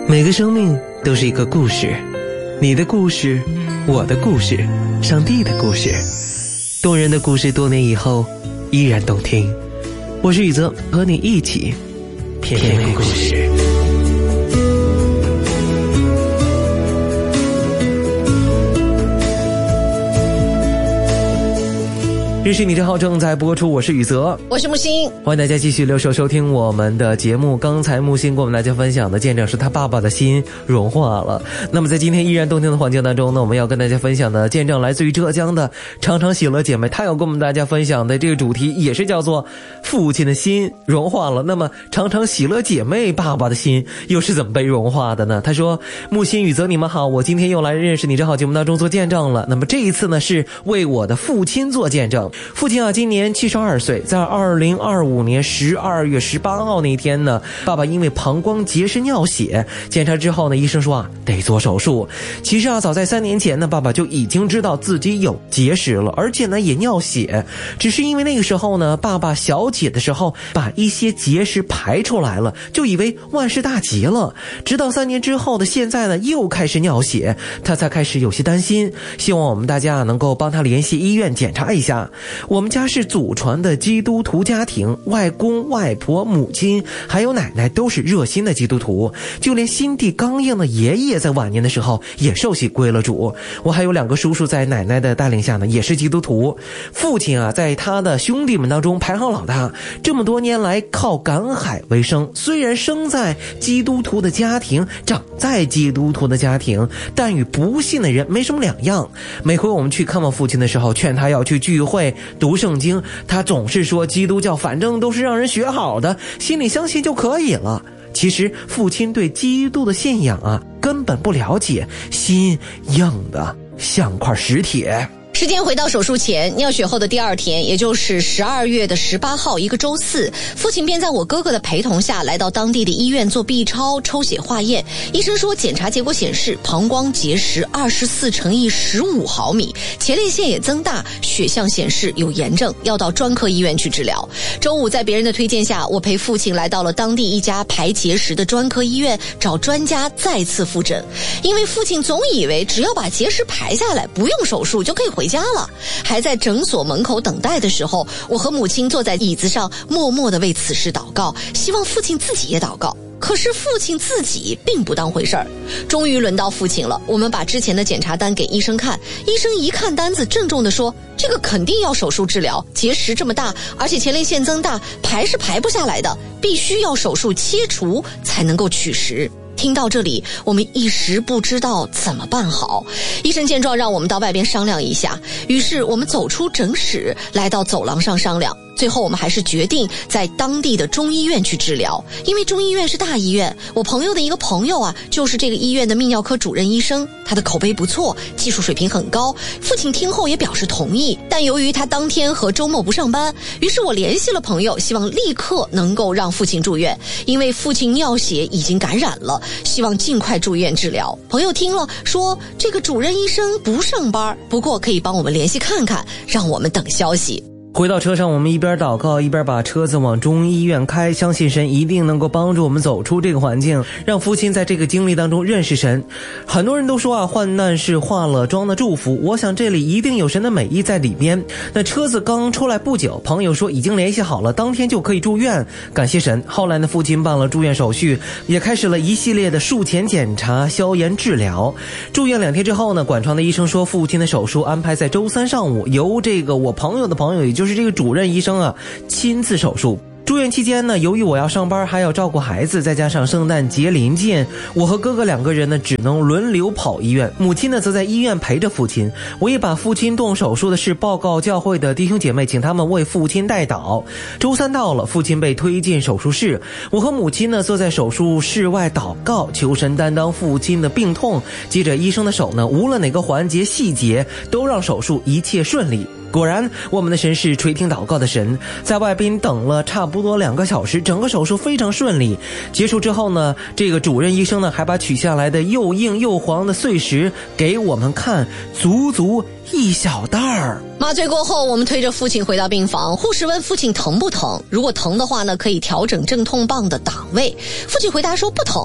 每个生命都是一个故事，你的故事，我的故事，上帝的故事，动人的故事，多年以后依然动听。我是宇泽，和你一起品味故事。认识你正好正在播出，我是宇泽， 我是木星， 欢迎大家继续留守收听我们的节目。刚才木星跟我们大家分享的见证是他爸爸的心融化了。那么在今天依然动听的环境当中呢，我们要跟大家分享的见证来自于浙江的常常喜乐姐妹，她要跟我们大家分享的这个主题也是叫做父亲的心融化了。那么常常喜乐姐妹爸爸的心又是怎么被融化的呢？她说，木星宇泽你们好，我今天又来认识你正好节目当中做见证了。那么这一次呢是为我的父亲做见证。父亲啊，今年72岁，在2025年12月18号那天呢，爸爸因为膀胱结石尿血，检查之后呢，医生说得做手术。其实早在3年前呢，爸爸就已经知道自己有结石了，而且呢也尿血，只是因为那个时候呢，爸爸小解的时候把一些结石排出来了，就以为万事大吉了。直到3年之后的现在呢，又开始尿血，他才开始有些担心，希望我们大家能够帮他联系医院检查一下。我们家是祖传的基督徒家庭，外公外婆母亲还有奶奶都是热心的基督徒，就连心地刚硬的爷爷在晚年的时候也受洗归了主。我还有2个叔叔在奶奶的带领下呢也是基督徒。父亲啊在他的兄弟们当中排行老大，这么多年来靠赶海为生，虽然生在基督徒的家庭，长在基督徒的家庭，但与不信的人没什么两样。每回我们去看望父亲的时候，劝他要去聚会读圣经，他总是说基督教反正都是让人学好的，心里相信就可以了。其实父亲对基督的信仰根本不了解，心硬的像块石铁。 时间回到手术前，尿血后的第2天，也就是12月18号一个周四，父亲便在我哥哥的陪同下来到当地的医院做 B 超抽血化验。医生说检查结果显示膀胱结石24×15毫米，前列腺也增大，血象显示有炎症，要到专科医院去治疗。周五在别人的推荐下，我陪父亲来到了当地一家排结石的专科医院，找专家再次复诊。因为父亲总以为只要把结石排下来，不用手术就可以回家了。还在诊所门口等待的时候，我和母亲坐在椅子上默默地为此事祷告，希望父亲自己也祷告。可是父亲自己并不当回事儿。终于轮到父亲了，我们把之前的检查单给医生看，医生一看单子郑重地说，这个肯定要手术治疗，结石这么大，而且前列腺增大，排是排不下来的，必须要手术切除才能够取石。听到这里，我们一时不知道怎么办好。医生见状让我们到外边商量一下，于是我们走出诊室，来到走廊上商量。最后我们还是决定在当地的中医院去治疗，因为中医院是大医院，我朋友的一个朋友就是这个医院的泌尿科主任医生，他的口碑不错，技术水平很高。父亲听后也表示同意，但由于他当天和周末不上班，于是我联系了朋友，希望立刻能够让父亲住院，因为父亲尿血已经感染了，希望尽快住院治疗。朋友听了说，这个主任医生不上班，不过可以帮我们联系看看，让我们等消息。 回到车上，我们一边祷告一边把车子往中医院开，相信神一定能够帮助我们走出这个环境，让父亲在这个经历当中认识神。很多人都说患难是化了妆的祝福，我想这里一定有神的美意在里边。那车子刚出来不久，朋友说已经联系好了，当天就可以住院，感谢神。后来呢，父亲办了住院手续，也开始了一系列的术前检查、消炎治疗。住院2天之后呢，管床的医生说父亲的手术安排在周3上午，由这个我朋友的朋友，也就是这个主任医生亲自手术。住院期间呢，由于我要上班还要照顾孩子，再加上圣诞节临近，我和哥哥2个人呢只能轮流跑医院，母亲呢则在医院陪着父亲。我也把父亲动手术的事报告教会的弟兄姐妹，请他们为父亲代祷。周3到了，父亲被推进手术室，我和母亲呢坐在手术室外祷告，求神担当父亲的病痛。接着医生的手呢，无论哪个环节细节都让手术一切顺利。果然我们的神是垂听祷告的神，在外边等了差不多2个小时，整个手术非常顺利。结束之后呢，这个主任医生呢还把取下来的又硬又黄的碎石给我们看，足足1小袋儿。 麻醉过后，我们推着父亲回到病房，护士问父亲疼不疼，如果疼的话呢，可以调整镇痛棒的档位。父亲回答说不疼。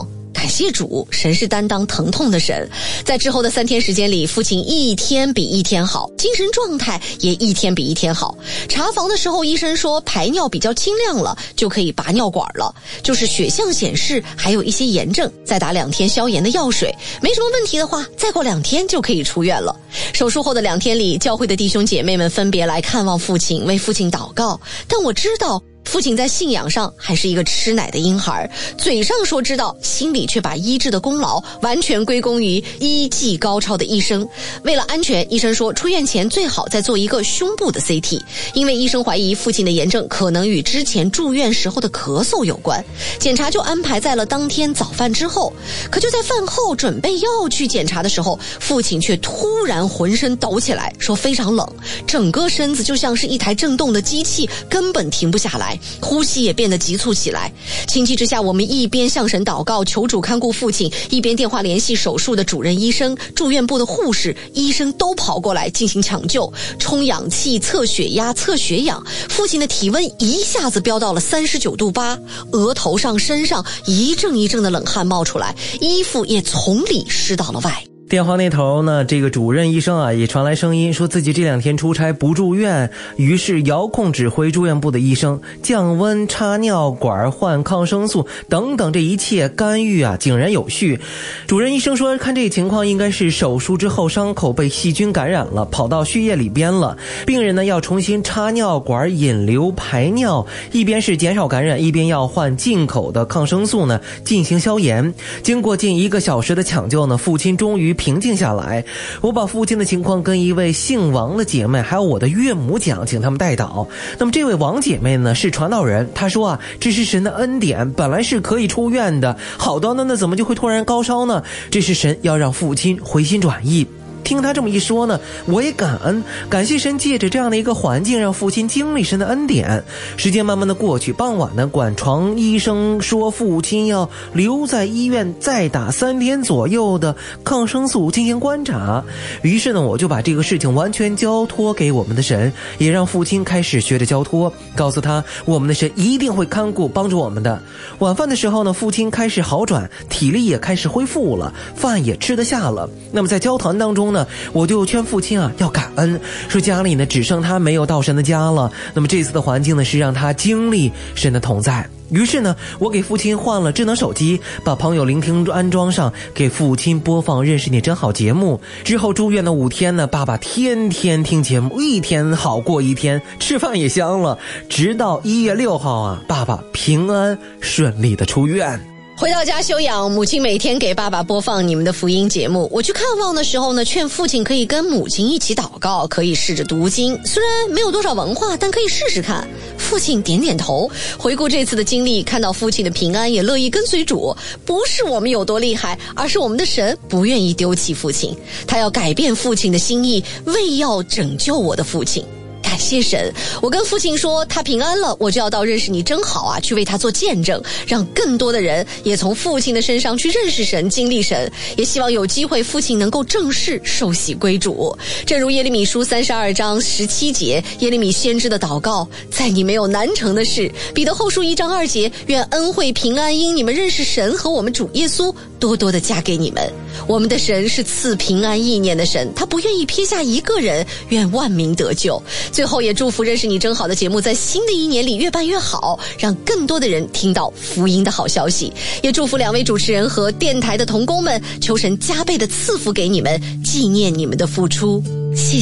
感谢主，神是担当疼痛的神。在之后的3天时间里，父亲一天比一天好，精神状态也一天比一天好。查房的时候，医生说排尿比较清亮了，就可以拔尿管了，就是血象显示还有一些炎症，再打2天消炎的药水，没什么问题的话，再过2天就可以出院了。手术后的2天里，教会的弟兄姐妹们分别来看望父亲，为父亲祷告。但我知道父亲在信仰上还是一个吃奶的婴孩，嘴上说知道，心里却把医治的功劳完全归功于医技高超的医生。为了安全，医生说出院前最好再做一个胸部的 CT， 因为医生怀疑父亲的炎症可能与之前住院时候的咳嗽有关。检查就安排在了当天早饭之后，可就在饭后准备要去检查的时候，父亲却突然浑身抖起来，说非常冷，整个身子就像是一台震动的机器，根本停不下来，呼吸也变得急促起来。情急之下，我们一边向神祷告求主看顾父亲，一边电话联系手术的主任医生、住院部的护士、医生都跑过来进行抢救，充氧气、测血压、测血氧。父亲的体温一下子飙到了39度8，额头上、身上一阵一阵的冷汗冒出来，衣服也从里湿到了外。 电话那头呢，这个主任医生啊也传来声音，说自己这2天出差不住院，于是遥控指挥住院部的医生降温、插尿管、换抗生素等等，这一切干预啊井然有序。主任医生说，看这情况应该是手术之后伤口被细菌感染了，跑到血液里边了，病人呢要重新插尿管、引流排尿，一边是减少感染，一边要换进口的抗生素呢进行消炎。经过近1个小时的抢救呢，父亲终于平静下来。我把父亲的情况跟一位姓王的姐妹还有我的岳母讲，请他们代祷。那么这位王姐妹呢是传道人，她说啊，这是神的恩典，本来是可以出院的，好端端的怎么就会突然高烧呢？这是神要让父亲回心转意。听他这么一说呢，我也感谢神借着这样的一个环境让父亲经历神的恩典。时间慢慢的过去，傍晚呢，管床医生说父亲要留在医院再打3天左右的抗生素进行观察。于是呢，我就把这个事情完全交托给我们的神，也让父亲开始学着交托，告诉他我们的神一定会看顾帮助我们的。晚饭的时候呢，父亲开始好转，体力也开始恢复了，饭也吃得下了。那么在交谈当中呢，我就劝父亲啊要感恩，说家里呢只剩他没有到神的家了，那么这次的环境呢是让他经历神的同在。于是呢，我给父亲换了智能手机，把朋友聆听安装上，给父亲播放认识你真好节目。之后住院的5天呢，爸爸天天听节目，一天好过一天，吃饭也香了。直到1月6号啊，爸爸平安顺利的出院。 回到家休养，母亲每天给爸爸播放你们的福音节目。我去看望的时候呢，劝父亲可以跟母亲一起祷告，可以试着读经，虽然没有多少文化，但可以试试看。父亲点点头。回顾这次的经历，看到父亲的平安，也乐意跟随主。不是我们有多厉害，而是我们的神不愿意丢弃父亲，他要改变父亲的心意，为要拯救我的父亲。感谢神，我跟父亲说他平安了，我就要到认识你真好啊去为他做见证，让更多的人也从父亲的身上去认识神，经历神。也希望有机会父亲能够正式受洗归主。正如耶利米书32章17节，耶利米先知的祷告，在你没有难成的事。彼得后书1章2节，愿恩惠平安因你们认识神和我们主耶稣多多的加给你们。我们的神是赐平安意念的神，他不愿意撇下一个人，愿万民得救。最后也祝福认识你真好的节目在新的一年里越办越好，让更多的人听到福音的好消息。也祝福2位主持人和电台的同工们，求神加倍的赐福给你们，纪念你们的付出。谢谢。